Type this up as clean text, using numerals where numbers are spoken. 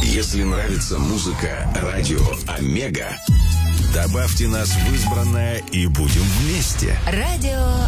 Если нравится музыка радио Омега, добавьте нас в избранное и будем вместе. Радио